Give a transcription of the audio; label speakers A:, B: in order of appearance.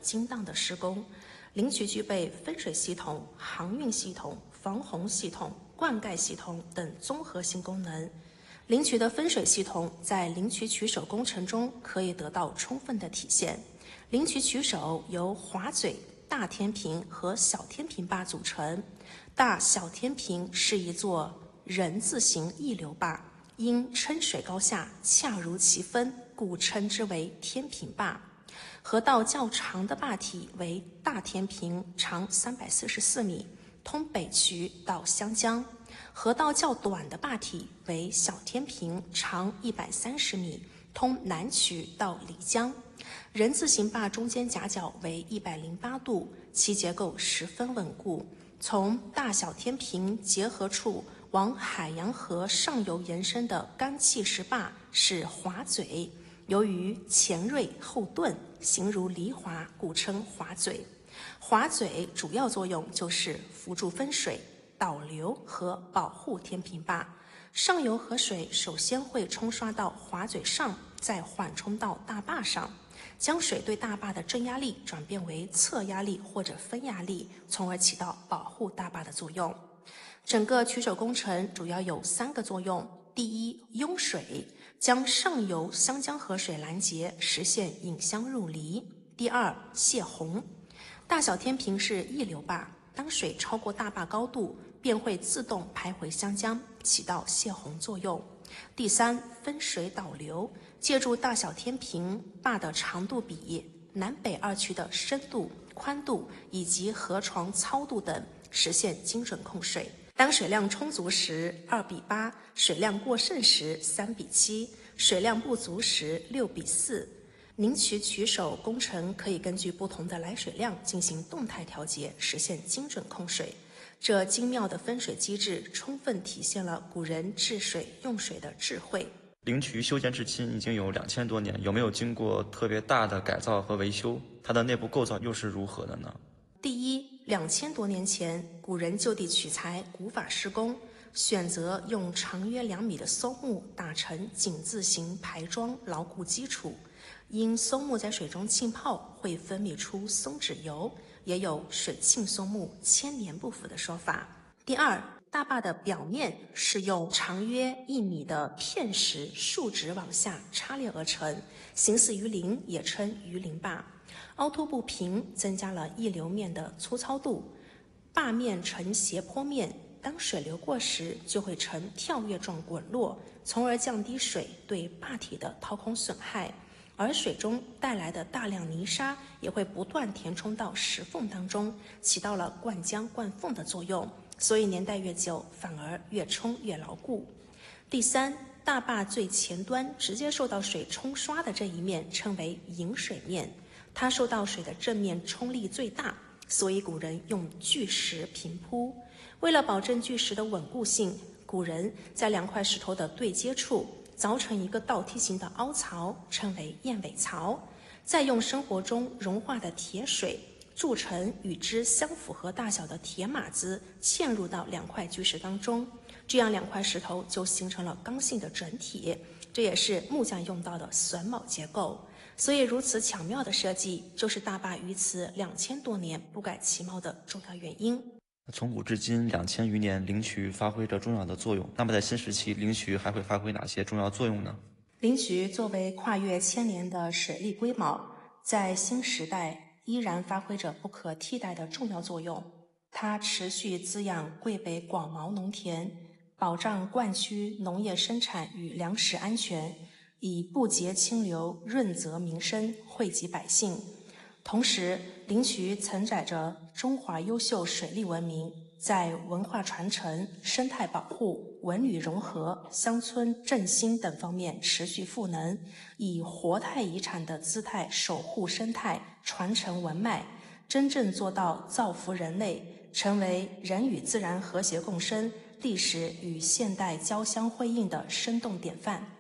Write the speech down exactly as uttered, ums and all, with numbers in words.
A: 精当的施工。灵渠具备分水系统、航运系统、防洪系统、灌溉系统等综合性功能。灵渠的分水系统在灵渠渠首工程中可以得到充分的体现。灵渠渠首由滑嘴、大天平和小天平坝组成。大小天平是一座人字形溢流坝，因撑水高下恰如其分，故称之为天平坝。河道较长的坝体为大天平，长三百四十四米，通北渠到湘江；河道较短的坝体为小天平，长一百三十米，通南渠到漓江。人字形坝中间夹角为一百零八度，其结构十分稳固。从大小天平结合处往海洋河上游延伸的干气石坝是滑嘴，由于前锐后钝，形如犁滑，故称滑嘴。滑嘴主要作用就是辅助分水、导流和保护天平坝。上游河水首先会冲刷到滑嘴上，再缓冲到大坝上，将水对大坝的正压力转变为侧压力或者分压力，从而起到保护大坝的作用。整个渠首工程主要有三个作用：第一，拥水，将上游湘江河水拦截，实现引湘入漓；第二，泄洪。大小天平是溢流坝，当水超过大坝高度，便会自动排回湘江，起到泄洪作用。第三，分水导流，借助大小天平坝的长度比、南北二渠的深度、宽度以及河床糙度等，实现精准控水。当水量充足时二比八，水量过剩时三比七，水量不足时六比四。灵渠渠首工程可以根据不同的来水量进行动态调节，实现精准控水。这精妙的分水机制充分体现了古人治水用水的智慧。
B: 灵渠修建至今已经有两千多年，有没有经过特别大的改造和维修？它的内部构造又是如何的呢？
A: 第一，两千多年前，古人就地取材，古法施工，选择用长约两米的松木打成井字形排桩，牢固基础。因松木在水中浸泡会分泌出松脂油，也有水沁松木千年不腐的说法。第二，大坝的表面是用长约一米的片石竖直往下插列而成，形似鱼鳞，也称鱼鳞坝。凹凸不平，增加了溢流面的粗糙度。坝面呈斜坡面，当水流过时，就会呈跳跃状滚落，从而降低水对坝体的掏空损害。而水中带来的大量泥沙也会不断填充到石缝当中，起到了灌浆灌缝的作用，所以年代越久，反而越冲越牢固。第三，大坝最前端直接受到水冲刷的这一面称为引水面，它受到水的正面冲力最大，所以古人用巨石平铺。为了保证巨石的稳固性，古人在两块石头的对接处凿成一个倒梯形的凹槽，称为燕尾槽，再用生活中融化的铁水铸成与之相符合大小的铁码子，嵌入到两块巨石当中，这样两块石头就形成了刚性的整体，这也是木匠用到的榫卯结构。所以如此巧妙的设计，就是大坝于此两千多年不改其貌的重要原因。
B: 从古至今两千余年，灵渠发挥着重要的作用。那么在新时期，灵渠还会发挥哪些重要作用呢？
A: 灵渠作为跨越千年的水利瑰宝，在新时代依然发挥着不可替代的重要作用。它持续滋养桂北广袤农田，保障灌区农业生产与粮食安全，以不竭清流润泽民生，惠及百姓。同时，灵渠承载着中华优秀水利文明，在文化传承、生态保护、文旅融合、乡村振兴等方面持续赋能，以活态遗产的姿态守护生态、传承文脉，真正做到造福人类，成为人与自然和谐共生、历史与现代交相辉映的生动典范。